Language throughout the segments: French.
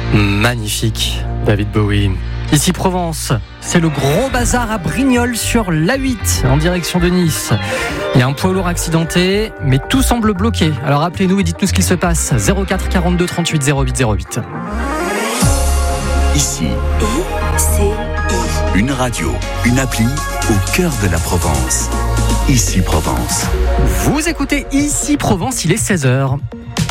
Magnifique, David Bowie. Ici Provence, c'est le gros bazar à Brignoles sur l'A8 en direction de Nice. Il y a un poids lourd accidenté, mais tout semble bloqué. Alors appelez-nous et dites-nous ce qu'il se passe. 04 42 38 08 08. Ici, une radio, une appli au cœur de la Provence. Ici Provence. Vous écoutez Ici Provence, il est 16h.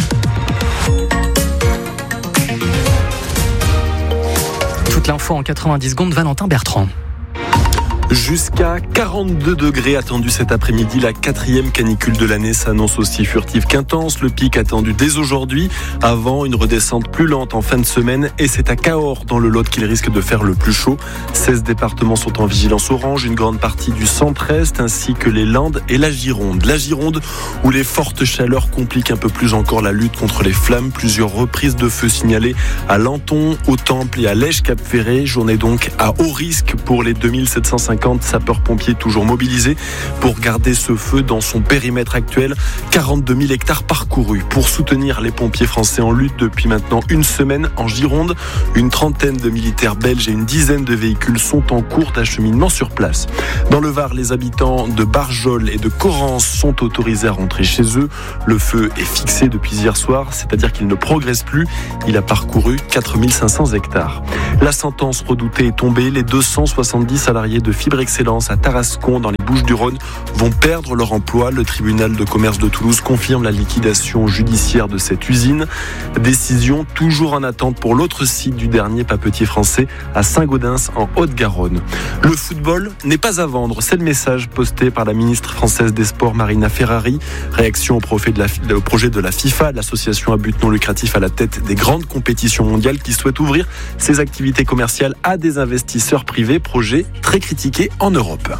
Toute l'info en 90 secondes, Valentin Bertrand. Jusqu'à 42 degrés attendus cet après-midi. La 4e canicule de l'année s'annonce aussi furtive qu'intense. Le pic attendu dès aujourd'hui, avant une redescente plus lente en fin de semaine. Et c'est à Cahors, dans le Lot, qu'il risque de faire le plus chaud. 16 départements sont en vigilance orange, une grande partie du centre-est, ainsi que les Landes et la Gironde. La Gironde, où les fortes chaleurs compliquent un peu plus encore la lutte contre les flammes. Plusieurs reprises de feu signalées à Lenton, au Temple et à Lège-Cap-Ferré. Journée donc à haut risque pour les 2750 sapeurs-pompiers toujours mobilisés pour garder ce feu dans son périmètre actuel. 42 000 hectares parcourus pour soutenir les pompiers français en lutte depuis maintenant une semaine en Gironde. Une trentaine de militaires belges et une dizaine de véhicules sont en cours d'acheminement sur place. Dans le Var, les habitants de Barjol et de Correns sont autorisés à rentrer chez eux. Le feu est fixé depuis hier soir, c'est-à-dire qu'il ne progresse plus. Il a parcouru 4500 hectares. La sentence redoutée est tombée. Les 270 salariés de Fibre Excellence à Tarascon, dans les Bouches-du-Rhône, vont perdre leur emploi. Le tribunal de commerce de Toulouse confirme la liquidation judiciaire de cette usine. Décision toujours en attente pour l'autre site du dernier papetier français à Saint-Gaudens en Haute-Garonne. Le football n'est pas à vendre. C'est le message posté par la ministre française des Sports, Marina Ferrari. Réaction au projet de la FIFA, l'association à but non lucratif à la tête des grandes compétitions mondiales, qui souhaite ouvrir ses activités commerciales à des investisseurs privés. Projet très critiqué en Europe.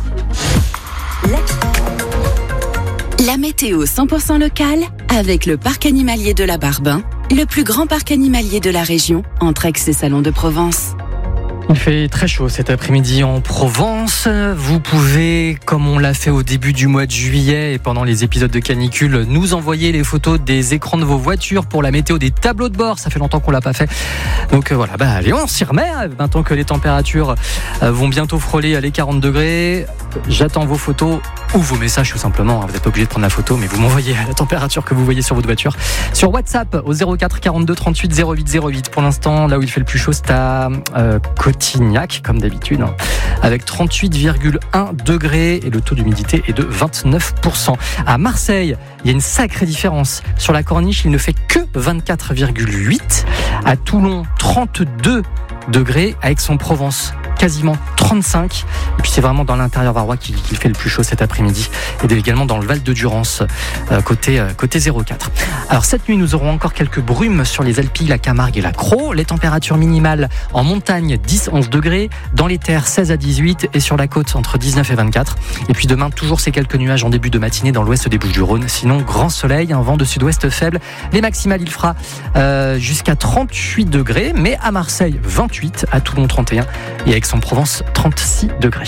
La météo 100% locale avec le parc animalier de la Barbin, le plus grand parc animalier de la région, entre Aix et Salon de Provence. Il fait très chaud cet après-midi en Provence. Vous pouvez, comme on l'a fait au début du mois de juillet et pendant les épisodes de canicule, nous envoyer les photos des écrans de vos voitures pour la météo des tableaux de bord. Ça fait longtemps qu'on l'a pas fait. Donc voilà, allez, on s'y remet. Maintenant que les températures vont bientôt frôler les 40 degrés, j'attends vos photos ou vos messages tout simplement. Vous n'êtes pas obligé de prendre la photo, mais vous m'envoyez la température que vous voyez sur votre voiture sur WhatsApp au 04 42 38 08 08. Pour l'instant, là où il fait le plus chaud, c'est à Cotignac, comme d'habitude, avec 38,1 degrés et le taux d'humidité est de 29%. À Marseille, il y a une sacrée différence. Sur la Corniche, il ne fait que 24,8. À Toulon, 32 degrés. À Aix-en-Provence, quasiment 35. Et puis c'est vraiment dans l'intérieur varois qu'il fait le plus chaud cet après-midi. Et également dans le Val de Durance, côté 04. Alors cette nuit, nous aurons encore quelques brumes sur les Alpilles, la Camargue et la Crau. Les températures minimales en montagne, 10-11 degrés. Dans les terres, 16 à 18. Et sur la côte, entre 19 et 24. Et puis demain, toujours ces quelques nuages en début de matinée dans l'ouest des Bouches-du-Rhône. Sinon, grand soleil, un vent de sud-ouest faible. Les maximales, il fera jusqu'à 38 degrés. Mais à Marseille, 28. À Toulon, 31. Et à Aix-en-Provence, 36 degrés.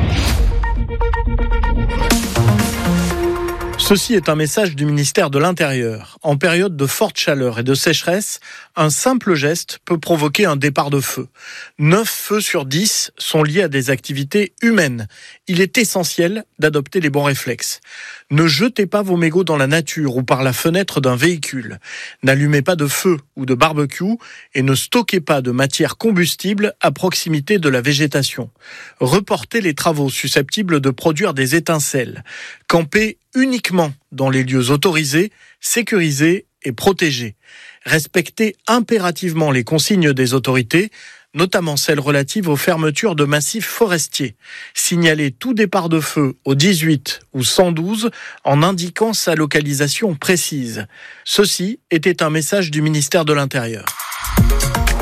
Ceci est un message du ministère de l'Intérieur. En période de forte chaleur et de sécheresse, un simple geste peut provoquer un départ de feu. 9 feux sur 10 sont liés à des activités humaines. Il est essentiel d'adopter les bons réflexes. Ne jetez pas vos mégots dans la nature ou par la fenêtre d'un véhicule. N'allumez pas de feu ou de barbecue et ne stockez pas de matière combustible à proximité de la végétation. Reportez les travaux susceptibles de produire des étincelles. Campez uniquement dans les lieux autorisés, sécurisés et protégés. Respectez impérativement les consignes des autorités, notamment celles relatives aux fermetures de massifs forestiers. Signalez tout départ de feu au 18 ou 112 en indiquant sa localisation précise. Ceci était un message du ministère de l'Intérieur.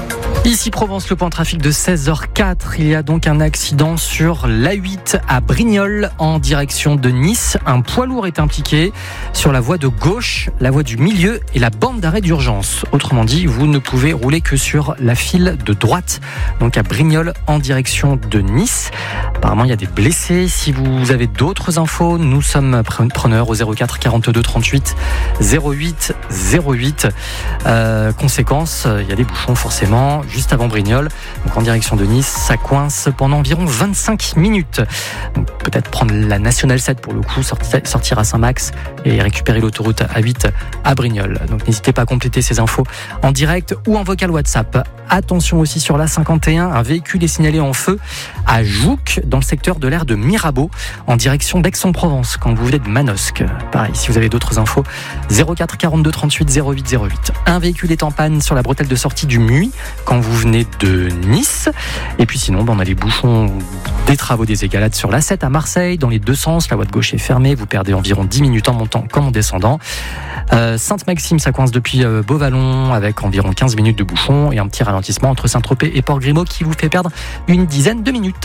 Ici Provence, le point trafic de 16h04. Il y a donc un accident sur l'A8 à Brignoles en direction de Nice. Un poids lourd est impliqué sur la voie de gauche, la voie du milieu et la bande d'arrêt d'urgence. Autrement dit, vous ne pouvez rouler que sur la file de droite. Donc à Brignoles en direction de Nice. Apparemment, il y a des blessés. Si vous avez d'autres infos, nous sommes preneurs au 04 42 38 08 08. Conséquence, il y a des bouchons forcément juste avant Brignoles. Donc en direction de Nice, ça coince pendant environ 25 minutes. Donc peut-être prendre la Nationale 7 pour le coup, sortir à Saint-Max et récupérer l'autoroute A8 à Brignoles. Donc n'hésitez pas à compléter ces infos en direct ou en vocal WhatsApp. Attention aussi sur l'A51, un véhicule est signalé en feu à Jouques, dans le secteur de l'aire de Mirabeau, en direction d'Aix-en-Provence, quand vous venez de Manosque. Pareil, si vous avez d'autres infos, 04 42 38 08 08. Un véhicule est en panne sur la bretelle de sortie du Muy, quand vous venez de Nice. Et puis sinon, on a les bouchons des travaux des égalades sur l'A7 à Marseille, dans les deux sens. La voie de gauche est fermée, vous perdez environ 10 minutes en montant comme en descendant. Sainte-Maxime, ça coince depuis Beauvallon, avec environ 15 minutes de bouchon, et un petit ralentissement entre Saint-Tropez et Port-Grimaud qui vous fait perdre une dizaine de minutes.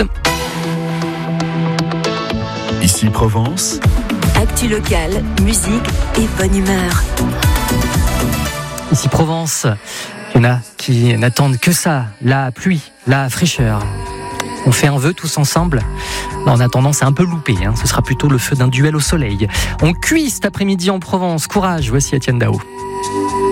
Ici Provence. Actu locale, musique et bonne humeur. Ici Provence, il y en a qui n'attendent que ça, la pluie, la fraîcheur. On fait un vœu tous ensemble. En attendant, c'est un peu loupé. Ce sera plutôt le feu d'un duel au soleil. On cuit cet après-midi en Provence. Courage, voici Etienne Dao.